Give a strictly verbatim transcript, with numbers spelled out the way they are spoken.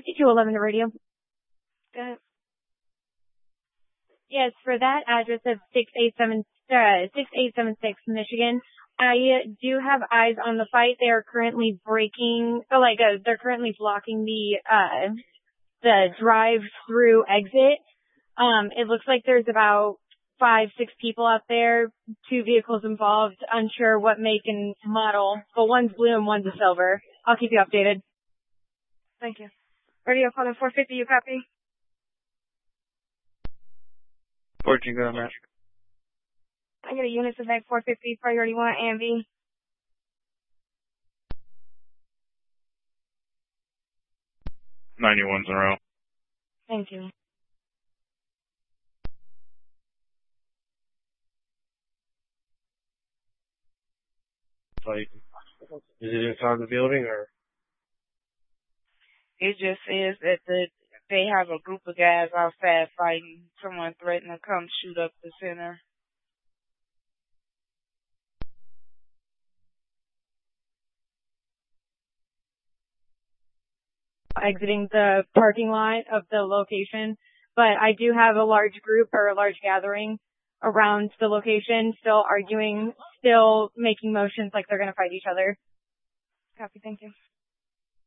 fifty-two eleven to radio. Good. Yes, for that address of six eight seven, uh, six eight seven six Michigan, I do have eyes on the fight. They are currently breaking, oh, like, uh, they're currently blocking the, uh, the drive-through exit. Um, it looks like there's about five, six people out there, two vehicles involved, unsure what make and model, but one's blue and one's a silver. I'll keep you updated. Thank you. Radio calling four fifty, you copy? fourteen, go ahead. I get a unit to back four fifty, priority one, A and B. ninety-one's in a row. Thank you. Like, is it inside the building or? It just says that the they have a group of guys outside fighting. Someone threatened to come shoot up the center. Exiting the parking lot of the location, but I do have a large group or a large gathering around the location, still arguing, still making motions like they're going to fight each other. Copy, thank you.